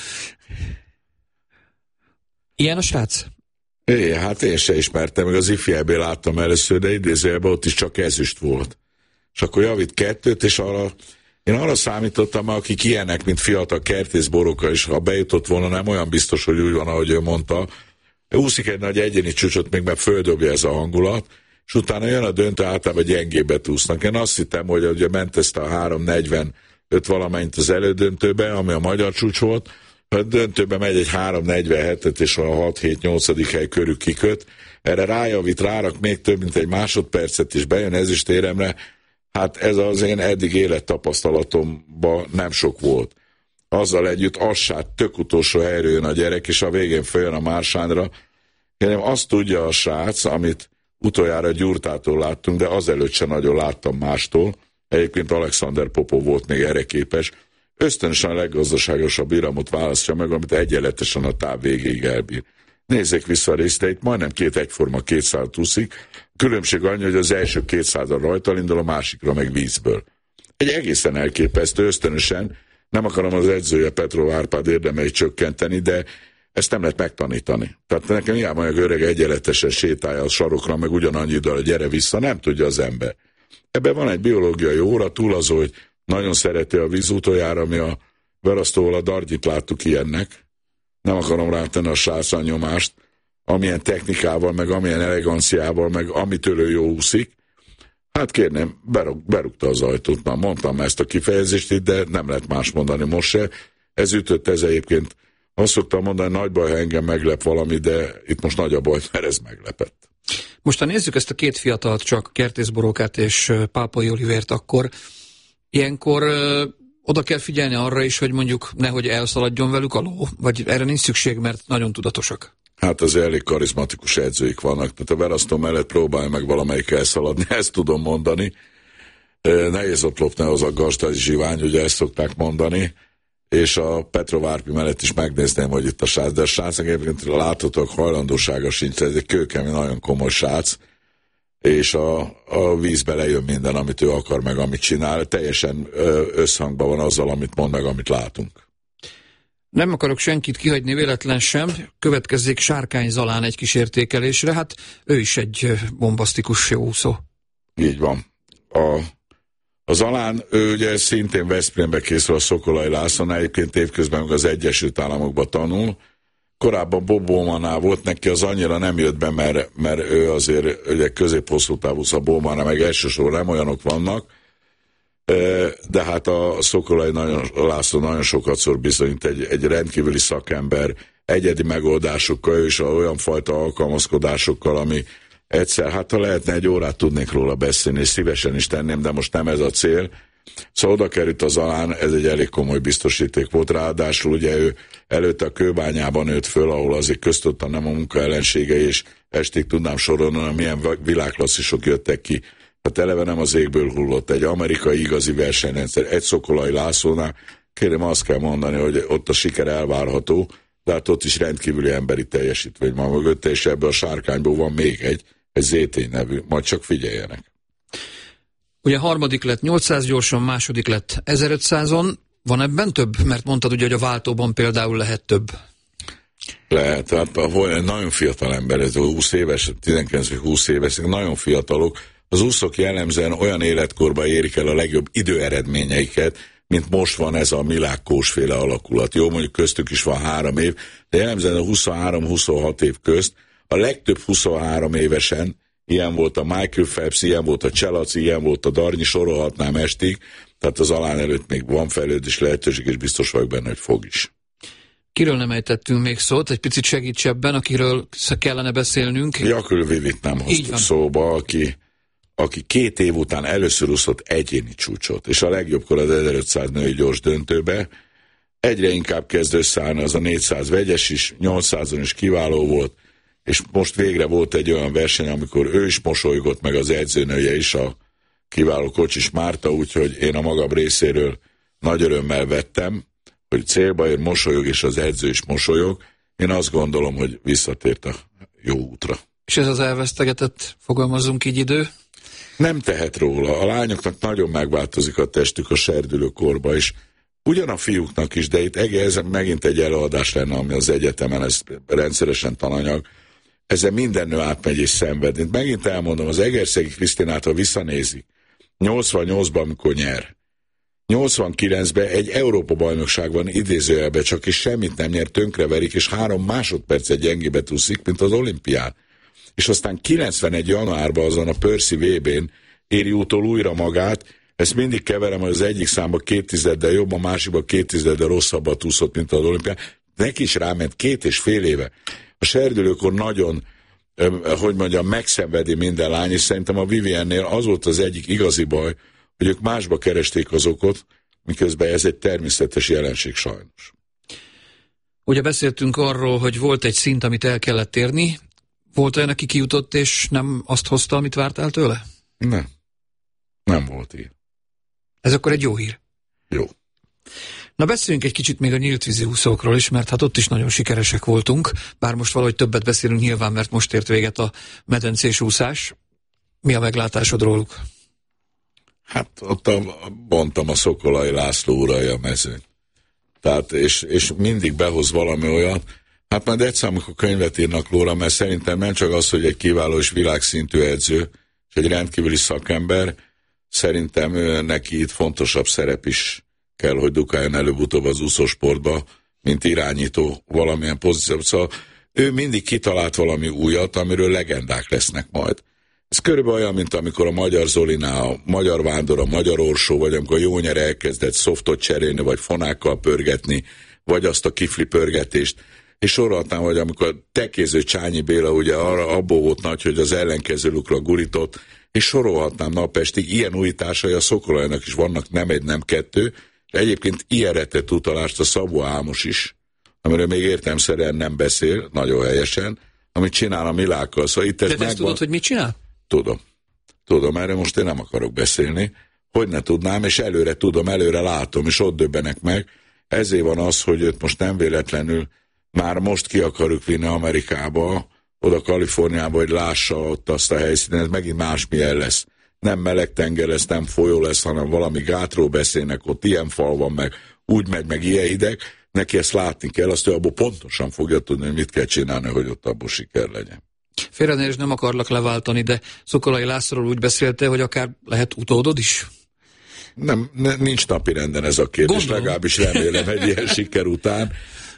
Ilyen a srác? É, hát én se ismertem, meg az ifjából láttam először, de idézőjelben ott is csak ezüst volt. És akkor javít kettőt, és arra, én arra számítottam, akik ilyenek, mint fiatal Kertész Boroka, és ha bejutott volna, nem olyan biztos, hogy úgy van, ahogy ő mondta. Úszik egy nagy egyéni csúcsot, még mert földobja ez a hangulat, és utána jön a döntő, általában gyengébbet úsznak. Én azt hittem, hogy ugye ment ezt a három negyvenöt valamennyit az elődöntőbe, ami a magyar csúcs volt, a döntőben megy egy három negyvenhetet, és a hat hét nyolcadik hely körül kiköt. Erre rájavít, rárak még több, mint egy másodpercet, és bejön ezüstéremre. Hát ez az én eddig élettapasztalatomban nem sok volt. Azzal együtt assát tök utolsó helyről jön a gyerek, és a végén följön a Mársányra. Én azt tudja a srác, amit utoljára Gyurtától láttunk, de azelőtt sem nagyon láttam mástól. Egyébként Alexander Popov volt még erre képes. Ösztönösen a leggazdaságosabb iramot választja meg, amit egyenletesen a táv végéig elbír. Nézzék vissza a részt, de itt majdnem két egyforma kétszázat úszik. A különbség annyi, hogy az első kétszázal rajtal indul, a másikra meg vízből. Egy egészen elképesztő, ösztönösen, nem akarom az edzője Petrov Árpád érdemeit csökkenteni, de ezt nem lehet megtanítani. Tehát nekem hiába olyan öreg egyenletesen sétálja a sarokra, meg ugyanannyi időre gyere vissza, nem tudja az ember. Ebben van egy biológiai óra, túl az, hogy nagyon szereti a víz, utoljára, ami a Verasztóval a Dargyit láttuk ilyennek. Nem akarom rátenni a srácra nyomást, amilyen technikával, meg amilyen eleganciával, meg amitől ő jó úszik. Hát kérném, berug, berúgta az ajtót, már mondtam ezt a kifejezést itt, de nem lehet más mondani most se. Ez ütött, ez egyébként. Azt szoktam mondani, nagy baj, ha engem meglep valami, de itt most nagy a baj, mert ez meglepett. Most ha nézzük ezt a két fiatalt, csak Kertész Borókát és Pápai Olivért, akkor ilyenkor ö, oda kell figyelni arra is, hogy mondjuk nehogy elszaladjon velük a ló, vagy erre nincs szükség, mert nagyon tudatosak. Hát az elég karizmatikus edzőik vannak, tehát a Verasztó mellett próbálj meg valamelyik elszaladni, ezt tudom mondani. Nehéz ott lopni az a gazda zsivány, ugye ezt szokták mondani, és a Petrov Árpi mellett is megnézném, hogy itt a srác, de a srácnak egyébként láthatóak hajlandósága sincs, ez egy kőkemény, nagyon komoly srác, és a, a vízbe lejön minden, amit ő akar, meg amit csinál, teljesen összhangban van azzal, amit mond, meg amit látunk. Nem akarok senkit kihagyni véletlen sem, következzék Sárkány Zalán egy kis értékelésre, hát ő is egy bombasztikus jó úszó. Így van. A, a Zalán, ő ugye szintén Veszprémbe készül a Szokolai Lászlón, egyébként évközben meg az Egyesült Államokba tanul. Korábban Bob Bowmannál volt, neki az annyira nem jött be, mert, mert ő azért ugye közép-hosszú távúsz, a Bowmannál meg elsősorban nem olyanok vannak, de hát a Szokolai nagyon, László nagyon sokat szor bizonyít egy, egy rendkívüli szakember, egyedi megoldásokkal, és olyan fajta alkalmazkodásokkal, ami egyszer, hát ha lehetne egy órát tudnék róla beszélni, és szívesen is tenném, de most nem ez a cél. Szóval oda került az Zalán, ez egy elég komoly biztosíték volt, ráadásul ugye ő előtte a Kőbányában nőtt föl, ahol azért köztudta nem a munka ellenségei, és estig tudnám sorolni, hogy milyen világklasszisok jöttek ki. Hát eleve nem az égből hullott, egy amerikai igazi versenyrendszer, egy Szokolai Lászlónál, kérem azt kell mondani, hogy ott a siker elvárható, de hát ott is rendkívüli emberi teljesítmény van mögötte, és ebből a Sárkányból van még egy, egy zé té nevű, majd csak figyeljenek. Ugye harmadik lett nyolcszáz gyorsan, második lett ezerötszázon, van ebben több? Mert mondtad ugye, hogy a váltóban például lehet több. Lehet, hát nagyon fiatal ember, ez húsz éves, tizenkilenc-húsz éves, nagyon fiatalok. Az úszók jellemzően olyan életkorban érik el a legjobb időeredményeiket, mint most van ez a Milák Kós-féle alakulat. Jó, mondjuk köztük is van három év, de jellemzően a huszonhárom-huszonhat év közt a legtöbb huszonhárom évesen, ilyen volt a Michael Phelps, ilyen volt a Cselaci, ilyen volt a Darnyi, sorolhatnám estig, tehát az Zalán előtt még van fejlődés lehetőség, és biztos vagyok benne, hogy fog is. Kiről nem ejtettünk még szót, egy picit segíts ebben, akiről kellene beszélnünk. Jakül Vivit nem hoztuk szóba, aki, aki két év után először úszott egyéni csúcsot, és a legjobbkor az ezerötszáz női gyors döntőbe. Egyre inkább kezd összeállni az a négyszáz vegyes is, nyolcszázon is kiváló volt, és most végre volt egy olyan verseny, amikor ő is mosolygott, meg az edzőnője is, a kiváló Kocsis Márta, úgyhogy én a magam részéről nagy örömmel vettem, hogy célba ér, mosolyog, és az edző is mosolyog. Én azt gondolom, hogy visszatért a jó útra. És ez az elvesztegetett, fogalmazunk így idő? Nem tehet róla. A lányoknak nagyon megváltozik a testük a serdülőkorba is. Ugyan a fiúknak is, de itt ez megint egy előadás lenne, ami az egyetemen, ez rendszeresen tananyag. Ezzel minden nő átmegy és szenved. Én megint elmondom, az Egerszegi Krisztinát, ha visszanézik, nyolcvannyolcban, amikor nyer, nyolcvankilencben egy Európa-bajnokság van idézőjelben, csak és semmit nem nyer, tönkreverik, és három másodpercet gyengébe úszik, mint az olimpián. És aztán kilencvenegy januárban azon a Percy vé bén éri utol újra magát. Ezt mindig keverem, hogy az egyik számba két tizeddel jobb, a másikban két tizeddel rosszabbat úszott, mint az olimpián. Neki is ráment két és fél éve. A serdülőkor nagyon, hogy mondjam, megszenvedi minden lány, és szerintem a Viviennél az volt az egyik igazi baj, hogy ők másba keresték az okot, miközben ez egy természetes jelenség sajnos. Ugye beszéltünk arról, hogy volt egy szint, amit el kellett érni. Volt olyan, aki kijutott, és nem azt hozta, amit vártál tőle? Nem. Nem volt ilyen. Ez akkor egy jó hír. Jó. Na beszéljünk egy kicsit még a nyíltvízi úszókról is, mert hát ott is nagyon sikeresek voltunk, bár most valahogy többet beszélünk nyilván, mert most ért véget a medencés úszás. Mi a meglátásod róluk? Hát ott a, mondtam, a Szokolai László uralja a mezőn. Tehát, és, és mindig behoz valami olyan, hát majd egyszer, amikor könyvet írnak róla, mert szerintem nem csak az, hogy egy kiváló és világszintű edző, és egy rendkívüli szakember, szerintem ő, neki itt fontosabb szerep is kell, hogy dukáljon előbb-utóbb az úszósportba, mint irányító valamilyen pozíció. Szóval ő mindig kitalált valami újat, amiről legendák lesznek majd. Ez körülbelül olyan, mint amikor a Magyar Zolinál, a Magyar Vándor, a Magyar Orsó, vagy amikor a Jónyer elkezdett szoftot cserélni, vagy fonákkal pörgetni, vagy azt a kifli pörgetést. És sorolhatnám, hogy amikor tekéző Csányi Béla ugye arra abból volt nagy, hogy az ellenkező lukra gurított, és sorolhatnám napestig, ilyen újításai a Szokolajnak is vannak, nem egy, nem kettő, de egyébként ilyenre tett utalást a Szabó Ámos is, amiről még értelemszerűen nem beszél, nagyon helyesen, amit csinál a Milákkal. Szóval itt ez de te megvan... tudod, hogy mit csinál? Tudom. Tudom, erre most én nem akarok beszélni. Hogy ne tudnám, és előre tudom, előre látom, és ott döbbenek meg. Ezért van az, hogy őt most nem véletlenül már most ki akarjuk vinni Amerikába, oda Kaliforniába, hogy lássa ott azt a helyszínen, ez megint másmilyen lesz. Nem meleg tenger lesz, nem folyó lesz, hanem valami gátról beszélnek, ott ilyen fal van, meg úgy megy, meg ilyen hideg. Neki ezt látni kell, azt ő abból pontosan fogja tudni, hogy mit kell csinálni, hogy ott abból siker legyen. Félre és nem akarlak leváltani, de Szokolai Lászlóról úgy beszélte, hogy akár lehet utódod is? Nem, nincs napirenden ez a kérdés, Gondolom. Legalábbis remélem egy ilyen siker után,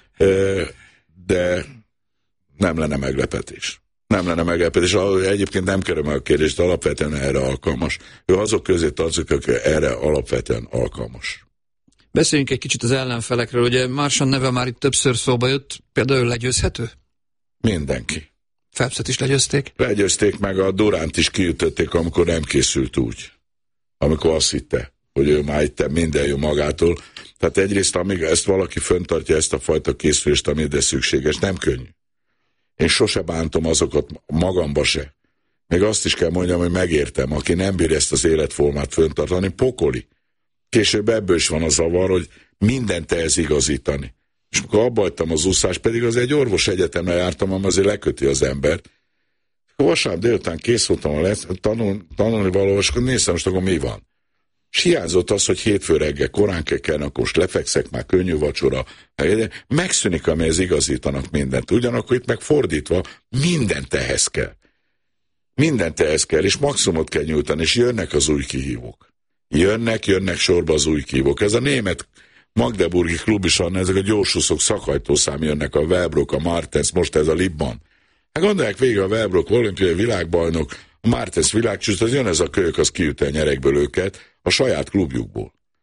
de nem lenne meglepetés. Nem lenne meglepetés. Egyébként nem kerül meg a kérdést, alapvetően erre alkalmas. Ő azok közé tartozik, akik erre alapvetően alkalmas. Beszéljünk egy kicsit az ellenfelekről. Ugye Marchand neve már itt többször szóba jött, például legyőzhető? Mindenki. Phelpset is legyőzték? Legyőzték, meg a Duránt is kiütötték, amikor nem készült úgy. Amikor azt hitte, hogy ő már itt minden jó magától. Tehát egyrészt, amíg ezt valaki föntartja, ezt a fajta készülést, ami ide szükséges, nem könnyű. Én sose bántom azokat, magamba se. Még azt is kell mondjam, hogy megértem, aki nem bír ezt az életformát föntartani, pokoli. Később ebből is van a zavar, hogy mindent ehhez igazítani. És amikor abba hagytam az úszást, pedig az egy orvos egyetemre jártam, ami azért leköti az embert. Vasárnap délután kész voltam a lesz, tanul, tanulni valahol, és akkor néztem, most akkor mi van. És hiányzott az, hogy hétfő reggel korán kell kellene, akkor most lefekszek, már könnyű vacsora. Megszűnik, amihez igazítanak mindent. Ugyanakkor itt megfordítva mindent ehhez kell. Mindent ehhez kell, és maximumot kell nyújtani, és jönnek az új kihívók. Jönnek, jönnek sorba az új kihívók. Ez a német magdeburgi klub is, ezek a gyorsúszok szakajtószám jönnek, a Wellbrook, a Martens, most ez a Libban. Hát gondolják végig, a Wellbrook olimpiai világbajnok, a Martens világcsúcs, az jön ez a kölyök, az kiüt el nyerekből őket a saját klubjukból.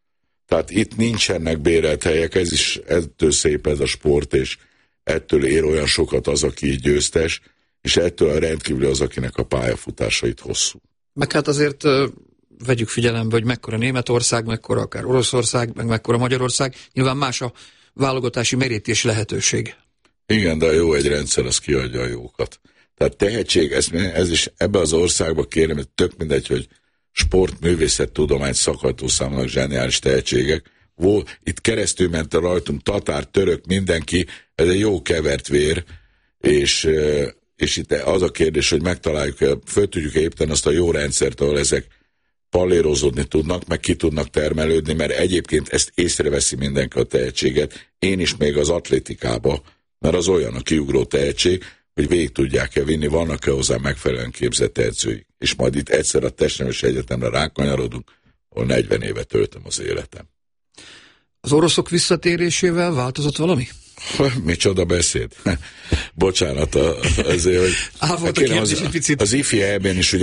Tehát itt nincsenek bérelt helyek, ez is ettől szép ez a sport, és ettől ér olyan sokat az, aki győztes, és ettől rendkívül az, akinek a pályafutásait hosszú. Meg hát azért uh, vegyük figyelembe, hogy mekkora Németország, mekkora akár Oroszország, meg mekkora Magyarország, nyilván más a válogatási merítés lehetőség. Igen, de a jó egy rendszer, az kiadja a jókat. Tehát tehetség, ez, ez is ebbe az országba kérem, hogy tök mindegy, hogy sport, művészet, tudomány szakajtószámnak zseniális tehetségek. Volt, itt keresztül ment a rajtunk tatár, török, mindenki, ez egy jó kevert vér, és, és itt az a kérdés, hogy megtaláljuk, föl tudjuk építeni azt a jó rendszert, ahol ezek pallérozódni tudnak, meg ki tudnak termelődni, mert egyébként ezt észreveszi mindenki a tehetséget, én is még az atlétikába, mert az olyan a kiugró tehetség, hogy végig tudják-e vinni, vannak-e hozzá megfelelően képzett edzőik. És majd itt egyszer a Testnevelési Egyetemre rákanyarodunk, ahol negyven éve töltöm az életem. Az oroszok visszatérésével változott valami? Micsoda beszéd. Bocsánat, azért, hogy... Á, volt a kérdés az, egy picit. Az ifi E B-n is ugye